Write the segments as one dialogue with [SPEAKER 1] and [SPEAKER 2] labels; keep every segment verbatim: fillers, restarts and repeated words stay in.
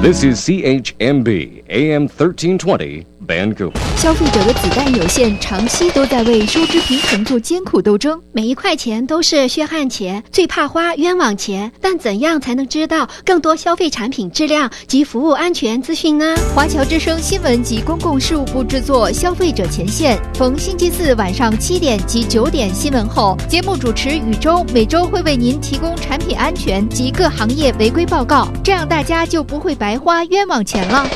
[SPEAKER 1] This is C H M B A M thirteen twenty Vancouver。
[SPEAKER 2] 消费者的子弹有限，长期都在为收支平衡做艰苦斗争。
[SPEAKER 3] 每一块钱都是血汗钱，最怕花冤枉钱。但怎样才能知道更多消费产品质量及服务安全资讯呢？
[SPEAKER 2] 华侨之声新闻及公共事务部制作《消费者前线》，逢星期四晚上七点及九点新闻后，节目主持宇宙每周会为您提供产品安全及各行业违规报告，这样大家就不会白花冤枉钱了。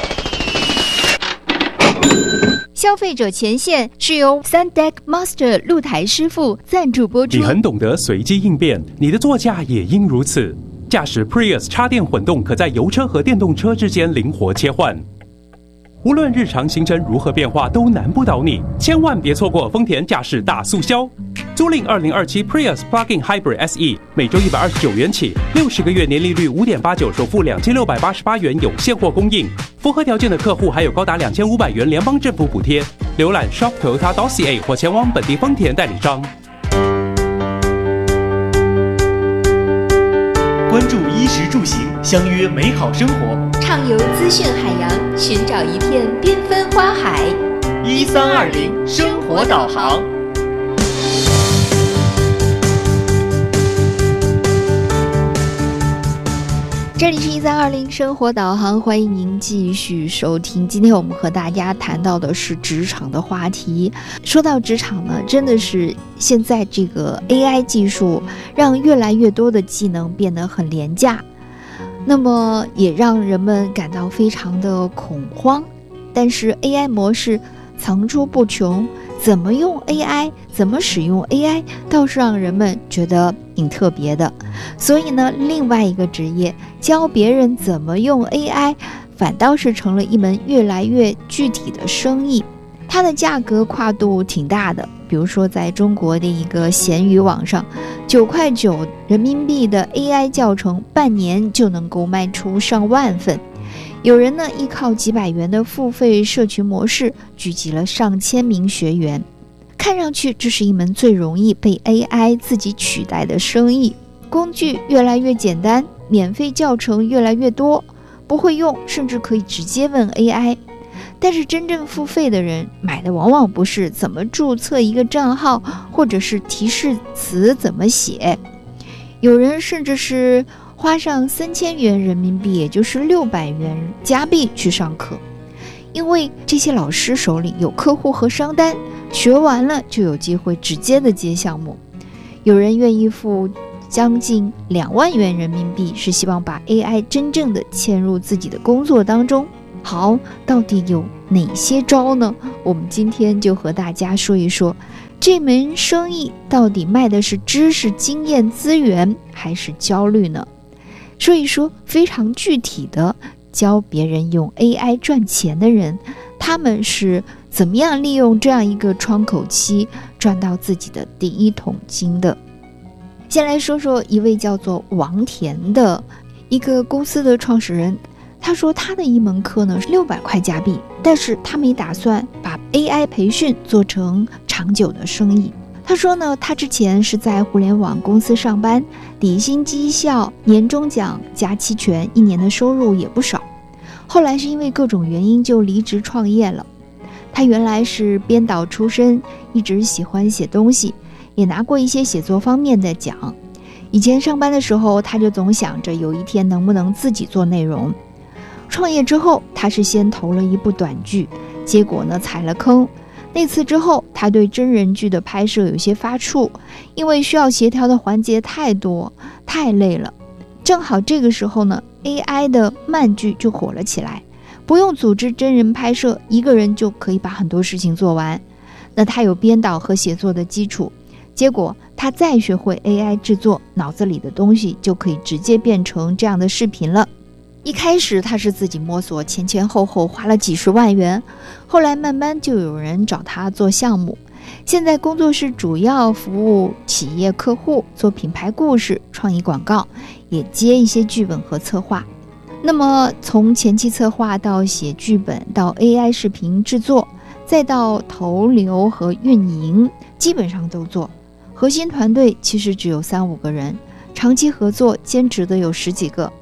[SPEAKER 2] 消费者前线是由 Sundeck Master 露台师傅赞助播出。
[SPEAKER 4] 你很懂得随机应变，你的座驾也应如此。驾驶 Prius 插电混动，可在油车和电动车之间灵活切换。无论日常行程如何变化，都难不倒你。千万别错过丰田驾驶大促销，租赁二零二七 Prius Plug-in Hybrid S E， 每周一百二十九元起，六十个月年利率五点八九，首付两千六百八十八元，有现货供应。符合条件的客户还有高达两千五百元联邦政府补贴。浏览 shop toyota dot c a 或前往本地丰田代理商。
[SPEAKER 5] 关注衣食住行，相约美好生活。
[SPEAKER 2] 畅游资讯海洋，寻找一片缤纷花海。
[SPEAKER 5] 一三二零生活导航。
[SPEAKER 2] 这里是一三二零生活导航，欢迎您继续收听。今天我们和大家谈到的是职场的话题。说到职场呢，真的是现在这个 A I 技术让越来越多的技能变得很廉价，那么也让人们感到非常的恐慌。但是 A I 模式层出不穷，怎么用 A I， 怎么使用 A I， 倒是让人们觉得挺特别的。所以呢，另外一个职业教别人怎么用 A I， 反倒是成了一门越来越具体的生意。它的价格跨度挺大的，比如说在中国的一个闲鱼网上，九块九人民币的 A I 教程，半年就能够卖出上万份。有人呢依靠几百元的付费社群模式，聚集了上千名学员。看上去这是一门最容易被 A I 自己取代的生意，工具越来越简单，免费教程越来越多，不会用甚至可以直接问 A I。 但是真正付费的人买的往往不是怎么注册一个账号，或者是提示词怎么写，有人甚至是花上三千元人民币，也就是六百元加币去上课。因为这些老师手里有客户和商单，学完了就有机会直接的接项目。有人愿意付将近两万元人民币，是希望把 A I 真正的嵌入自己的工作当中。好，到底有哪些招呢？我们今天就和大家说一说，这门生意到底卖的是知识、经验、资源，还是焦虑呢？说一说非常具体的教别人用 A I 赚钱的人，他们是怎么样利用这样一个窗口期赚到自己的第一桶金的。先来说说一位叫做王田的一个公司的创始人，他说他的一门课呢是六百块加币，但是他没打算把 A I 培训做成长久的生意。他说呢，他之前是在互联网公司上班，底薪、绩效、年终奖加期权，一年的收入也不少。后来是因为各种原因就离职创业了。他原来是编导出身，一直喜欢写东西，也拿过一些写作方面的奖。以前上班的时候，他就总想着有一天能不能自己做内容。创业之后，他是先投了一部短剧，结果呢踩了坑。那次之后，他对真人剧的拍摄有些发怵，因为需要协调的环节太多，太累了。正好这个时候呢 A I 的慢剧就火了起来，不用组织真人拍摄，一个人就可以把很多事情做完。那他有编导和写作的基础，结果他再学会 A I 制作，脑子里的东西就可以直接变成这样的视频了。一开始他是自己摸索，前前后后花了几十万元，后来慢慢就有人找他做项目。现在工作室主要服务企业客户，做品牌故事、创意广告，也接一些剧本和策划。那么从前期策划到写剧本，到 A I 视频制作，再到投流和运营，基本上都做。核心团队其实只有三五个人，长期合作兼职的有十几个。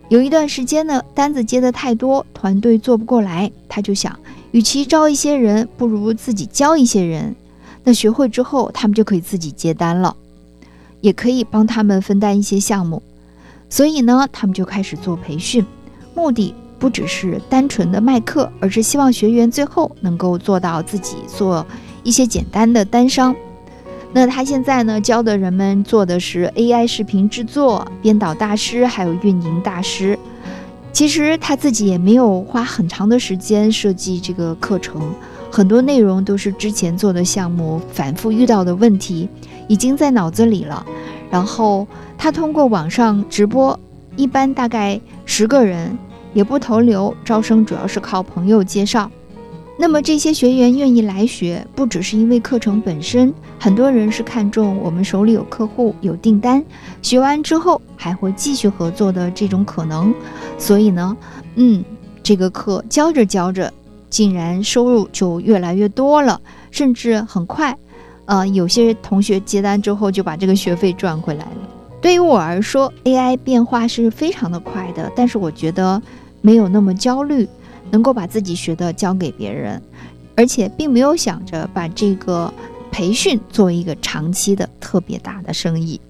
[SPEAKER 2] 有一段时间呢，单子接得太多，团队做不过来，他就想，与其招一些人，不如自己教一些人。那学会之后，他们就可以自己接单了，也可以帮他们分担一些项目。所以呢，他们就开始做培训，目的不只是单纯的卖课，而是希望学员最后能够做到自己做一些简单的单商。那他现在呢，教的人们做的是 A I 视频制作、编导大师，还有运营大师。其实他自己也没有花很长的时间设计这个课程，很多内容都是之前做的项目反复遇到的问题，已经在脑子里了。然后他通过网上直播，一般大概十个人，也不投流，招生主要是靠朋友介绍。那么这些学员愿意来学，不只是因为课程本身，很多人是看中我们手里有客户有订单，学完之后还会继续合作的这种可能。所以呢，嗯，这个课教着教着，竟然收入就越来越多了，甚至很快，呃，有些同学接单之后就把这个学费赚回来了。对于我而说 ，A I 变化是非常的快的，但是我觉得没有那么焦虑。能够把自己学的教给别人，而且并没有想着把这个培训作为一个长期的特别大的生意。